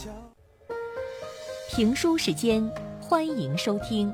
评书时间，欢迎收听。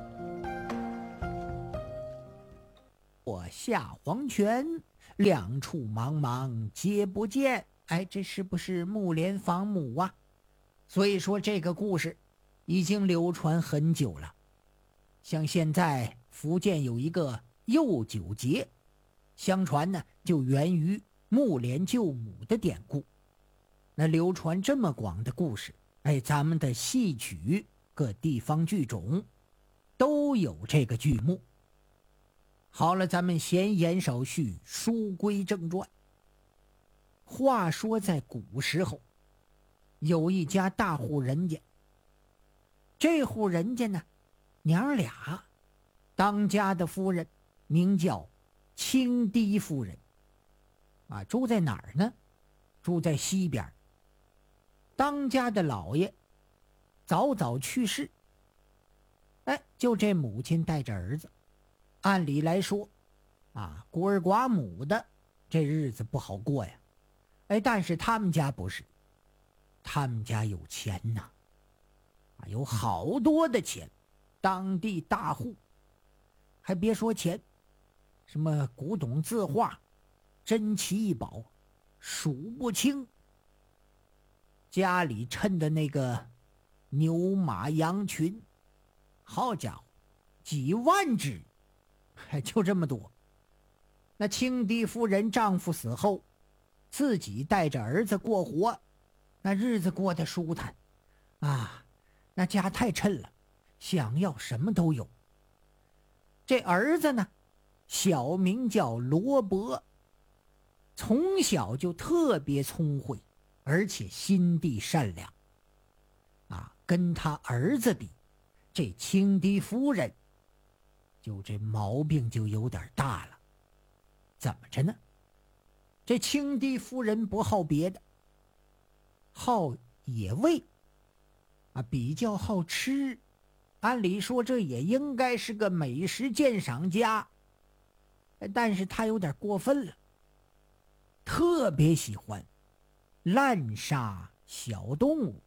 我下黄泉，两处茫茫皆不见。哎，这是不是木莲访母啊？所以说这个故事已经流传很久了。像现在福建有一个幼九节，相传呢就源于木莲救母的典故。那流传这么广的故事，哎，咱们的戏曲各地方剧种都有这个剧目。好了，咱们闲言少叙，书归正传。话说在古时候，有一家大户人家，这户人家呢，娘俩，当家的夫人名叫青堤夫人，住在哪儿呢？住在西边。当家的老爷早早去世，就这母亲带着儿子。按理来说孤儿寡母的这日子不好过呀。但是他们家不是，他们家有钱呐，有好多的钱，当地大户。还别说钱，什么古董字画、珍奇异宝数不清。家里衬的那个牛马羊群，好家伙，几万只，就这么多。那青堤夫人丈夫死后，自己带着儿子过活，那日子过得舒坦那家太衬了，想要什么都有。这儿子呢，小名叫罗伯，从小就特别聪慧，而且心地善良跟他儿子比，这青堤夫人就这毛病就有点大了。怎么着呢？这青堤夫人不好别的，好野味比较好吃。按理说这也应该是个美食鉴赏家，但是他有点过分了，特别喜欢滥杀小动物。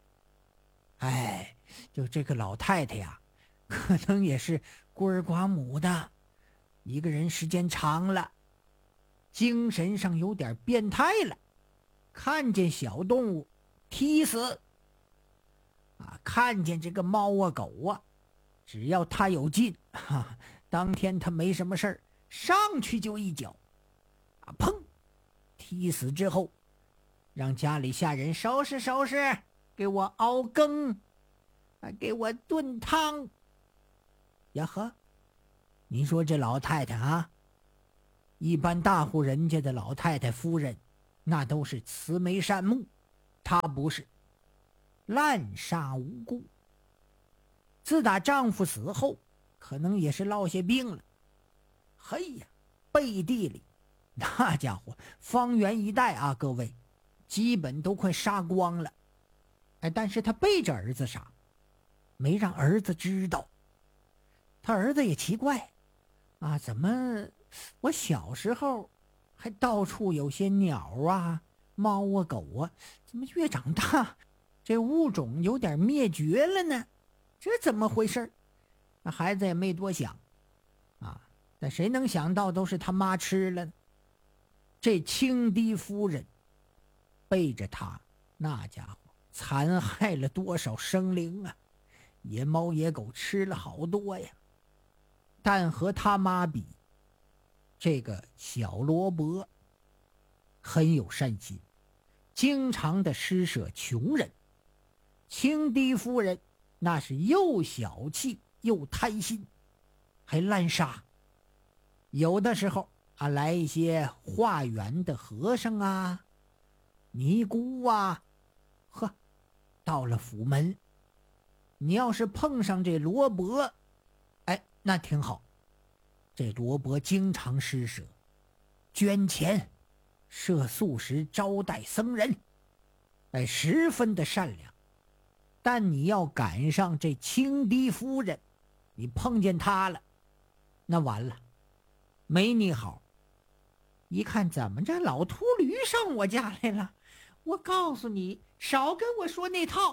就这个老太太呀，可能也是孤儿寡母的，一个人时间长了，精神上有点变态了，看见小动物踢死看见这个猫狗只要他有劲当天他没什么事儿，上去就一脚砰，踢死之后，让家里下人收拾收拾，给我熬羹给我炖汤。呀呵，您说这老太太一般大户人家的老太太夫人那都是慈眉善目，她不是，滥杀无辜。自打丈夫死后，可能也是落下病了，嘿呀，背地里那家伙方圆一带各位基本都快杀光了。但是他背着儿子杀，没让儿子知道。他儿子也奇怪怎么我小时候还到处有些鸟猫狗怎么越长大这物种有点灭绝了呢？这怎么回事？那孩子也没多想但谁能想到都是他妈吃了呢？这青堤夫人背着他，那家伙残害了多少生灵野猫野狗吃了好多呀。但和他妈比，这个小罗伯很有善心，经常的施舍穷人。青堤夫人那是又小气又贪心，还滥杀。有的时候来一些化缘的和尚尼姑到了府门，你要是碰上这罗伯那挺好。这罗伯经常施舍，捐钱设素食招待僧人，十分的善良。但你要赶上这青堤夫人，你碰见她了，那完了，没你好。一看怎么这老秃驴上我家来了，我告诉你，少跟我说那套，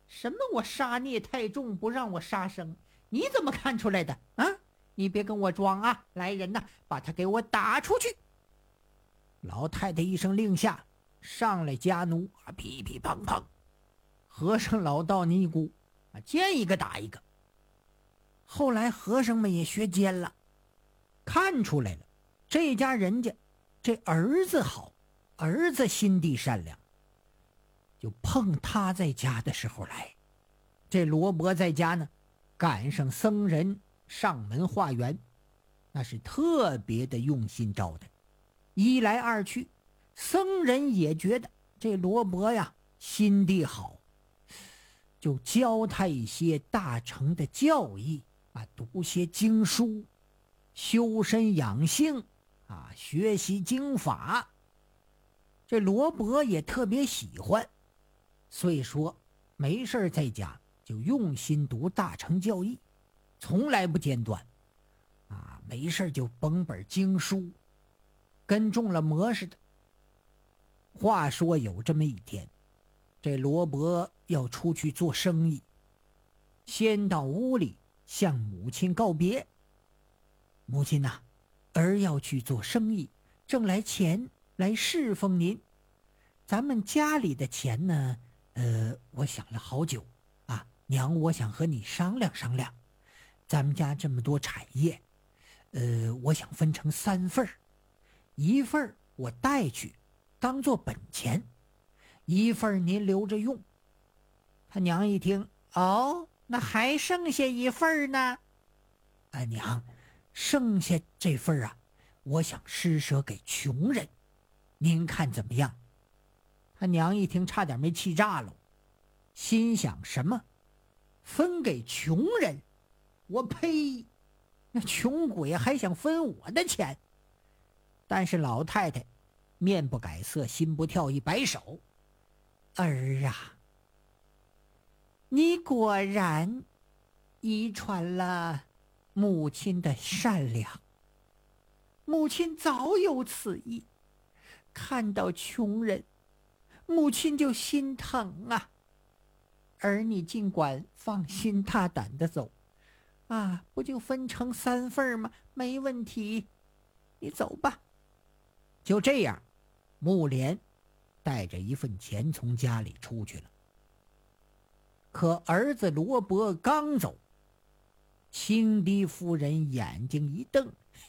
什么我杀孽太重，不让我杀生？你怎么看出来的啊？你别跟我装啊！来人呐，把他给我打出去！老太太一声令下，上来家奴啊，噼噼砰砰，和尚老道尼姑啊，见一个打一个。后来和尚们也学奸了，看出来了，这家人家这儿子好，儿子心地善良，就碰他在家的时候来。这罗伯在家呢，赶上僧人上门化缘，那是特别的用心招待。一来二去，僧人也觉得这罗伯呀心地好，就教他一些大乘的教义啊，读些经书，修身养性啊，学习经法。这罗伯也特别喜欢，所以说没事在家就用心读大乘教义，从来不间断啊，没事就绷本经书，跟中了魔似的。话说有这么一天，这罗伯要出去做生意，先到屋里向母亲告别。母亲呐，儿要去做生意，挣来钱来侍奉您。咱们家里的钱呢，我想了好久啊，娘，我想和你商量商量。咱们家这么多产业，我想分成3份儿，一份儿我带去当做本钱，一份儿您留着用。他娘一听，哦，那还剩下一份儿呢？娘，剩下这份儿啊，我想施舍给穷人，您看怎么样？他娘一听，差点没气炸了，心想什么？分给穷人？我呸！那穷鬼还想分我的钱？但是老太太面不改色，心不跳，一摆手：“儿啊，你果然遗传了母亲的善良。母亲早有此意，看到穷人，母亲就心疼啊。而你尽管放心大胆的走啊，不就分成3份吗？没问题，你走吧。”就这样，木莲带着一份钱从家里出去了。可儿子罗伯刚走，青堤夫人眼睛一瞪：“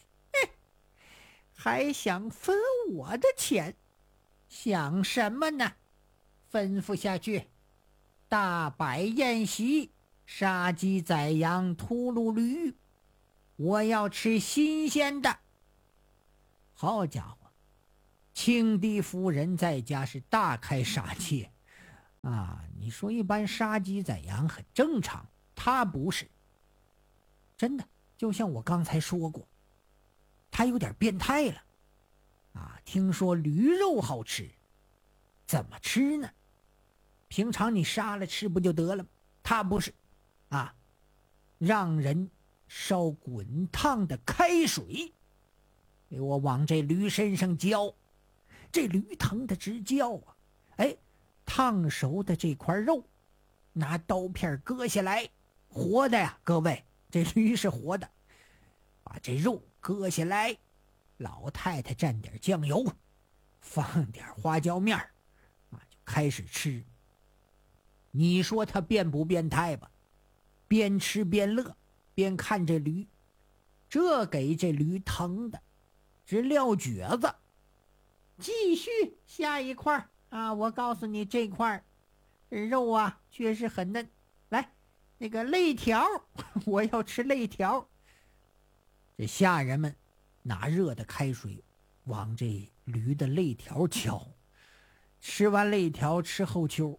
还想分我的钱？想什么呢？吩咐下去，大摆宴席，杀鸡宰羊，屠戮驴，我要吃新鲜的。”好家伙，青堤夫人在家是大开杀戒啊！你说一般杀鸡宰羊很正常，他不是。真的，就像我刚才说过，他有点变态了啊！听说驴肉好吃，怎么吃呢？平常你杀了吃不就得了吗？他不是啊，让人烧滚烫的开水给我往这驴身上浇，这驴疼的直叫啊！哎，烫熟的这块肉拿刀片割下来，活的呀，各位，这驴是活的，把这肉割下来，老太太蘸点酱油，放点花椒面啊，就开始吃。你说他变不变态吧？边吃边乐，边看这驴，这给这驴疼的直撂蹶子。继续下一块啊！我告诉你，这块肉啊确实很嫩。来，那个肋条，我要吃肋条。这下人们拿热的开水往这驴的肋条敲，吃完肋条吃后丘。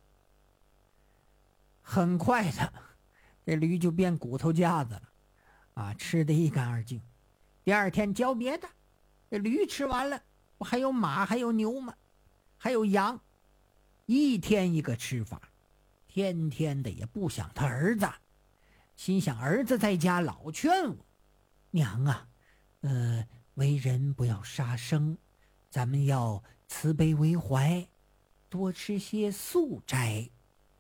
很快的，这驴就变骨头架子了啊，吃得一干二净。第二天教别的，这驴吃完了，不还有马还有牛吗？还有羊，一天一个吃法，天天的也不想他儿子，心想儿子在家老劝我，娘啊，为人不要杀生，咱们要慈悲为怀，多吃些素斋。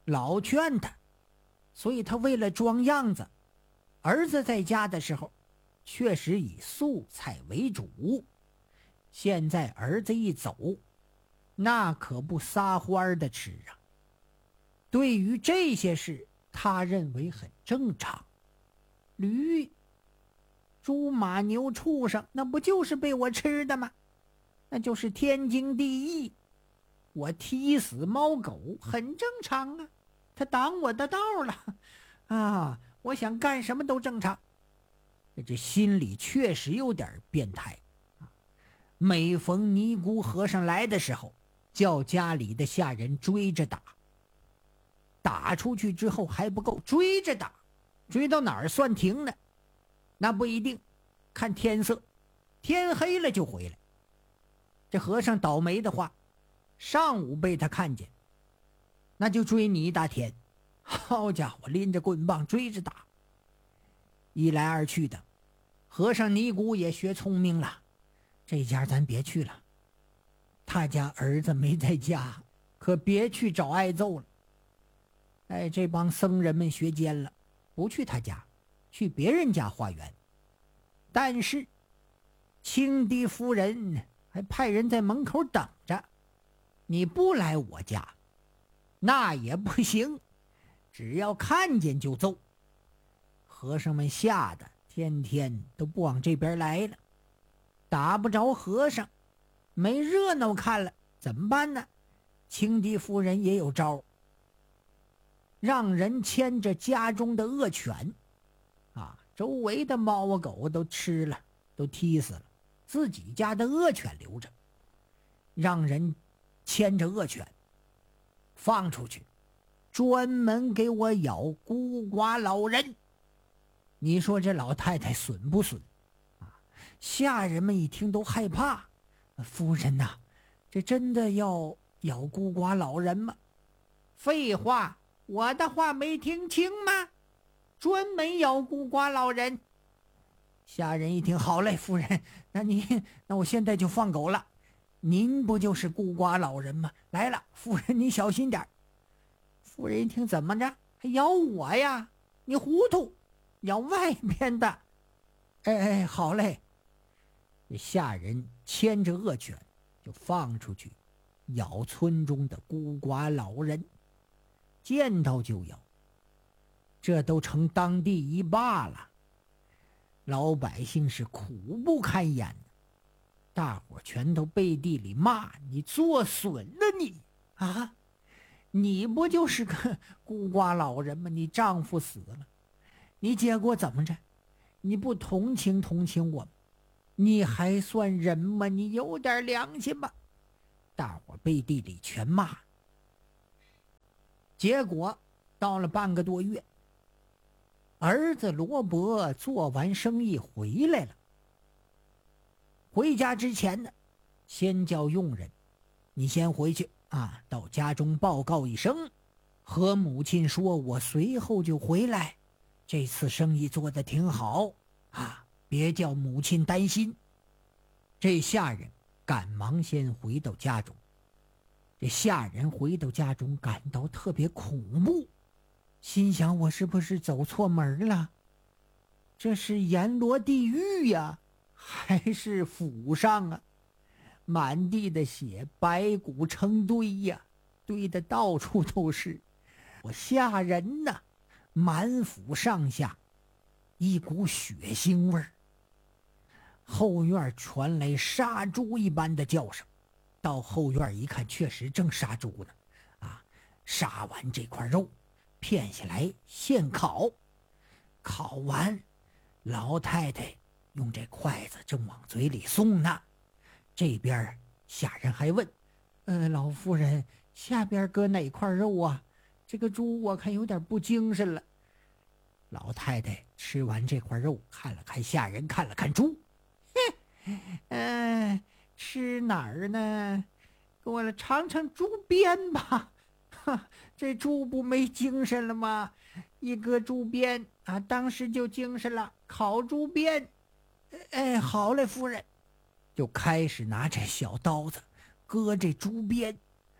老劝他，所以他为了装样子，儿子在家的时候确实以素菜为主。现在儿子一走，那可不撒欢的吃啊。对于这些事，他认为很正常。驴、猪、马、牛、畜生，那不就是被我吃的吗？那就是天经地义。我踢死猫狗很正常啊，他挡我的道了啊，我想干什么都正常。这心里确实有点变态。每逢尼姑和尚来的时候，叫家里的下人追着打，打出去之后还不够，追着打，追到哪儿算停呢？那不一定，看天色，天黑了就回来。这和尚倒霉的话，上午被他看见，那就追你一大天。好家伙，拎着棍棒追着打。一来二去的，和尚尼姑也学聪明了，这家咱别去了，他家儿子没在家，可别去找挨揍了。哎，这帮僧人们学奸了，不去他家，去别人家化缘。但是清帝夫人还派人在门口等着，你不来我家那也不行，只要看见就揍。和尚们吓得天天都不往这边来了，打不着和尚，没热闹看了，怎么办呢？清帝夫人也有招，让人牵着家中的恶犬周围的猫啊狗都吃了，都踢死了，自己家的恶犬留着，让人牵着恶犬放出去，专门给我咬孤寡老人。你说这老太太损不损？下人们一听都害怕。夫人呐，这真的要咬孤寡老人吗？废话，我的话没听清吗？专门咬孤寡老人。下人一听，好嘞，夫人，那我现在就放狗了。您不就是孤寡老人吗？来了，夫人你小心点。夫人一听，怎么着？还咬我呀？你糊涂，咬外边的。哎，好嘞。这下人牵着恶犬就放出去，咬村中的孤寡老人，见到就咬。这都成当地一霸了，老百姓是苦不堪言，大伙全都背地里骂你作损了你啊！你不就是个孤寡老人吗？你丈夫死了，你结果怎么着？你不同情同情我吗？你还算人吗？你有点良心吧！大伙背地里全骂。结果到了半个多月，儿子罗伯做完生意回来了。回家之前呢，先叫佣人，你先回去到家中报告一声，和母亲说我随后就回来，这次生意做得挺好别叫母亲担心。这下人赶忙先回到家中。这下人回到家中感到特别恐怖，心想我是不是走错门了？这是阎罗地狱呀，还是府上啊？满地的血，白骨成堆呀，堆得到处都是，我吓人呐！满府上下一股血腥味儿。后院传来杀猪一般的叫声，到后院一看，确实正杀猪呢。杀完这块肉，片下来现烤，烤完，老太太用这筷子正往嘴里送呢。这边下人还问：“老夫人，下边搁哪块肉啊？这个猪我看有点不精神了。”老太太吃完这块肉，看了看下人，看了看猪，吃哪儿呢？给我尝尝猪鞭吧。这猪不没精神了吗？一个猪鞭当时就精神了。烤猪鞭。好嘞，夫人。就开始拿这小刀子割这猪鞭。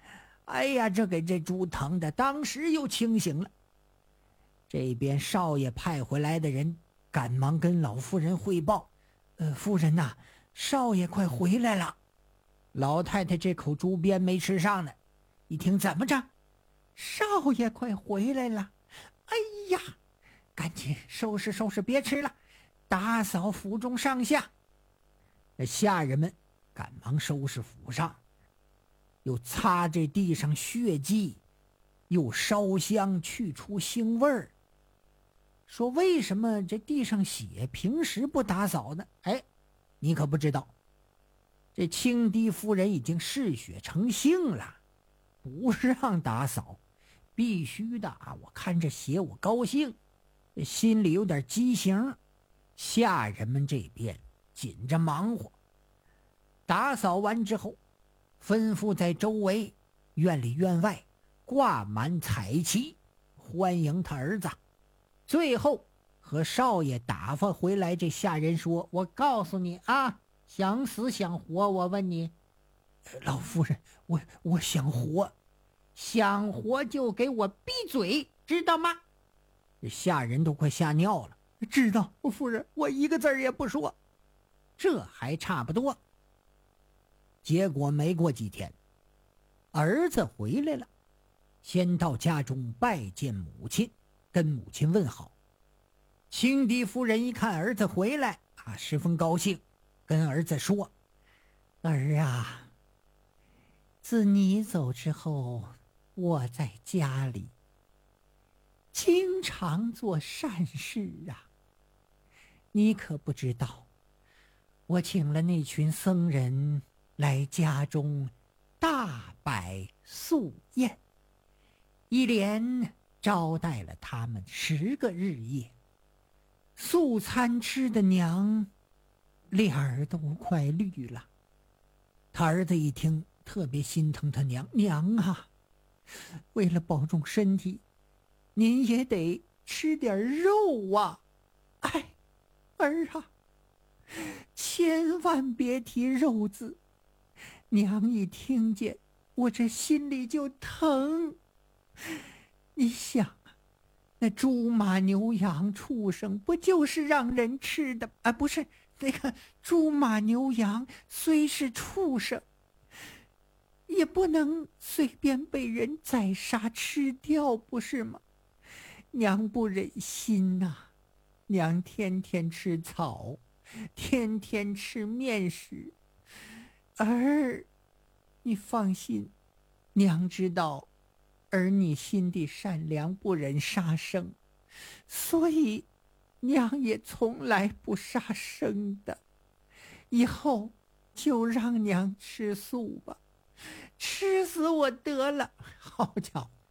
哎呀，这给这猪疼的，当时又清醒了。这边少爷派回来的人赶忙跟老夫人汇报：“夫人呐，少爷快回来了。”老太太这口猪鞭没吃上呢，一听怎么着，少爷快回来了！哎呀，赶紧收拾收拾，别吃了，打扫府中上下。那下人们赶忙收拾府上，又擦这地上血迹，又烧香去除腥味儿。说为什么这地上血平时不打扫呢？哎，你可不知道，这清帝夫人已经嗜血成性了，不让打扫，必须的啊！我看着血我高兴，心里有点畸形。下人们这边紧着忙活，打扫完之后，吩咐在周围院里院外挂满彩旗，欢迎他儿子。最后和少爷打发回来这下人说：“我告诉你啊，想死想活，我问你。”老夫人，我想活。想活就给我闭嘴，知道吗？这下人都快吓尿了。知道，夫人，我一个字儿也不说。这还差不多。结果没过几天，儿子回来了，先到家中拜见母亲，跟母亲问好。清帝夫人一看儿子回来啊，十分高兴，跟儿子说：“儿啊，自你走之后，我在家里经常做善事啊。你可不知道，我请了那群僧人来家中大摆素宴，一连招待了他们10个日夜。素餐吃的娘脸儿都快绿了。”他儿子一听特别心疼他娘，娘啊，为了保重身体，您也得吃点肉啊。哎，儿啊，千万别提肉字，娘一听见我这心里就疼。你想啊，那猪马牛羊畜生不就是让人吃的啊？不是，那个猪马牛羊虽是畜生，也不能随便被人宰杀吃掉，不是吗？娘不忍心呐，娘天天吃草，天天吃面食。儿，你放心，娘知道儿你心地善良，不忍杀生，所以娘也从来不杀生的。以后就让娘吃素吧，吃死我得了。好家伙，